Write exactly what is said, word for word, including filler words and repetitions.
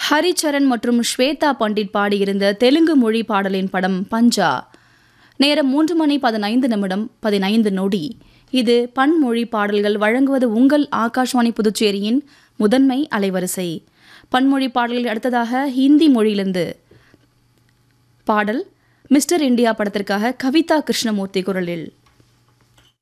ஹரிச்சரன் மற்றும் ஸ்வேதா பண்டிட் பாடியிருந்த தெலுங்கு மொழி பாடலின் படம் பஞ்சா. நேரம் மூன்று மணி பதினைந்து நிமிடம் பதினைந்து நொடி. இது பன்மொழி பாடல்கள் வழங்குவது உங்கள் ஆகாஷ்வாணி புதுச்சேரியின் முதன்மை அலைவரிசை. பன்மொழி பாடல்கள் அடுத்ததாக ஹிந்தி மொழியிலிருந்து பாடல் மிஸ்டர் இந்தியா படத்திற்காக கவிதா கிருஷ்ணமூர்த்தி குரலில்.